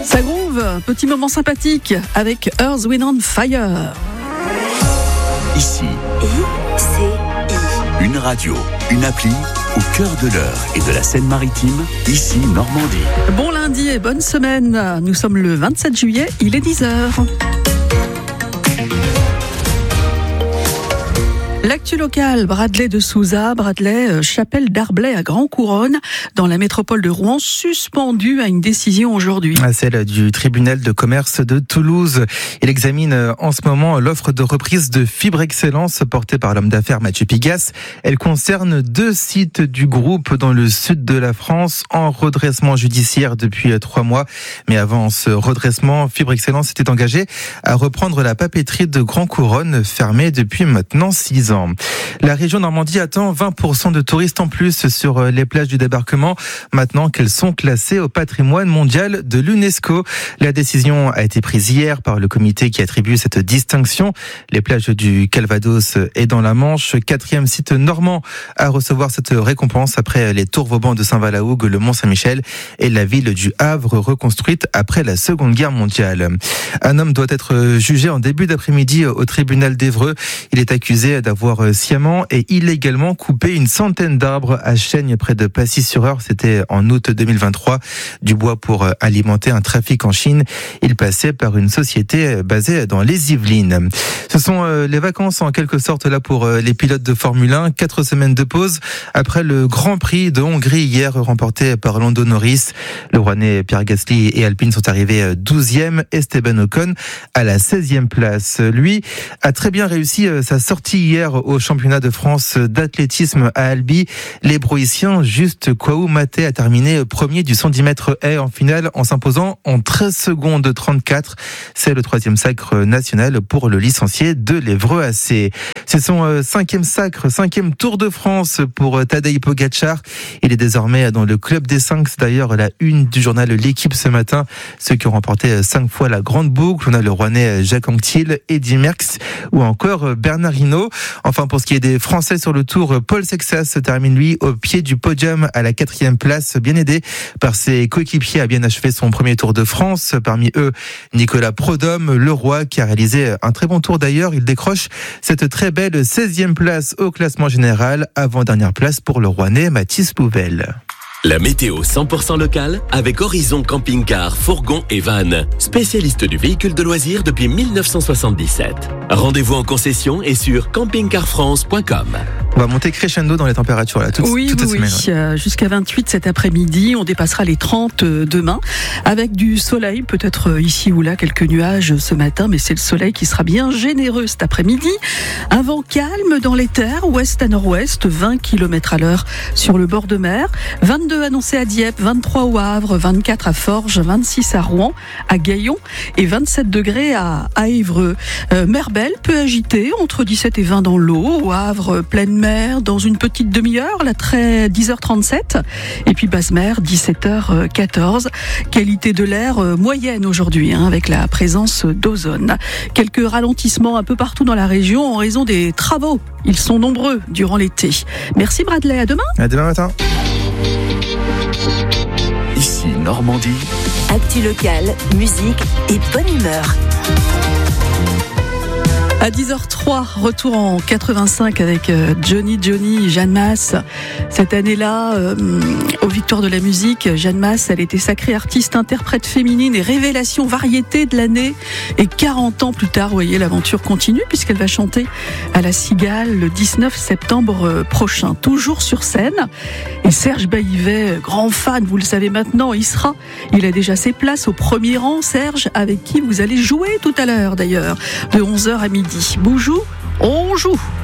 Ça groove, petit moment sympathique avec Earth, Wind & Fire. Ici, ICI. Une radio, une appli au cœur de l'Eure et de la Seine-Maritime, ici Normandie. Bon lundi et bonne semaine. Nous sommes le 27 juillet, il est 10h. L'actu locale, Bradley de Souza, chapelle d'Arblay à Grand Couronne, dans la métropole de Rouen, suspendue à une décision aujourd'hui. Celle du tribunal de commerce de Toulouse. Il examine en ce moment l'offre de reprise de Fibre Excellence portée par l'homme d'affaires Mathieu Pigasse. Elle concerne 2 sites du groupe dans le sud de la France en redressement judiciaire depuis 3 mois. Mais avant ce redressement, Fibre Excellence était engagée à reprendre la papeterie de Grand Couronne, fermée depuis maintenant 6 ans. La région Normandie attend 20% de touristes en plus sur les plages du débarquement, maintenant qu'elles sont classées au patrimoine mondial de l'UNESCO. La décision a été prise hier par le comité qui attribue cette distinction. Les plages du Calvados et dans la Manche, 4e site normand à recevoir cette récompense après les Tours Vauban de Saint-Valahougue, le Mont-Saint-Michel et la ville du Havre reconstruite après la Seconde Guerre mondiale. Un homme doit être jugé en début d'après-midi au tribunal d'Évreux. Il est accusé d'avoir sciemment et illégalement coupé une centaine d'arbres à Chaigne près de Passy-sur-Eure. C'était en août 2023. Du bois pour alimenter un trafic en Chine. Il passait par une société basée dans les Yvelines. Ce sont les vacances en quelque sorte là pour les pilotes de Formule 1. 4 semaines de pause après le Grand Prix de Hongrie hier remporté par Lando Norris. Le Rouennais Pierre Gasly et Alpine sont arrivés 12e. Esteban Ocon à la 16e place. Lui a très bien réussi sa sortie hier au championnat de France d'athlétisme à Albi. Les Broïciens, Juste Kouaou Maté a terminé premier du 110 mètres haies en finale en s'imposant en 13 secondes 34. C'est le 3e sacre national pour le licencié de l'Évreux AC. C'est son 5e sacre, 5e Tour de France pour Tadej Pogačar. Il est désormais dans le club des 5. C'est d'ailleurs la une du journal L'Équipe ce matin. Ceux qui ont remporté 5 fois la grande boucle, on a le Rouennais Jacques Anquetil, Eddy Merckx ou encore Bernard Hinault. Enfin, pour ce qui est des Français sur le Tour, Paul Sexas se termine lui au pied du podium à la 4e place, bien aidé par ses coéquipiers à bien achever son premier Tour de France. Parmi eux, Nicolas Prodhomme, le Roi, qui a réalisé un très bon tour d'ailleurs. Il décroche cette très belle 16e place au classement général, avant-dernière place pour le Rouennais Mathis Louvel. La météo 100% locale avec Horizon Camping-Car, Fourgon et Van, spécialiste du véhicule de loisirs depuis 1977. Rendez-vous en concession et sur campingcarfrance.com. On va monter crescendo dans les températures là, toute cette semaine. Jusqu'à 28 cet après-midi, on dépassera les 30 demain, avec du soleil, peut-être ici ou là quelques nuages ce matin, mais c'est le soleil qui sera bien généreux cet après-midi. Un vent calme dans les terres, ouest à nord-ouest, 20 km/h sur le bord de mer, 22 annoncés à Dieppe, 23 au Havre, 24 à Forges, 26 à Rouen, à Gaillon et 27 degrés à Évreux. Mer belle, peu agitée, entre 17 et 20 dans l'eau, au Havre, pleine mer dans une petite demi-heure, là très 10h37, et puis basse mer 17h14. Qualité de l'air moyenne aujourd'hui, avec la présence d'ozone. Quelques ralentissements un peu partout dans la région en raison des travaux. Ils sont nombreux durant l'été. Merci Bradley, à demain. À demain matin. Ici Normandie. Actu locale, musique et bonne humeur. À 10h03, retour en 85 avec Johnny, Jeanne Masse. Cette année-là, aux Victoires de la musique, Jeanne Masse, elle était sacrée artiste, interprète féminine et révélation variété de l'année. Et 40 ans plus tard, vous voyez, l'aventure continue puisqu'elle va chanter à la Cigale le 19 septembre prochain, toujours sur scène. Et Serge Baillivet, grand fan, vous le savez maintenant, il a déjà ses places au premier rang. Serge, avec qui vous allez jouer tout à l'heure d'ailleurs, de 11h à midi. Boujou, on joue.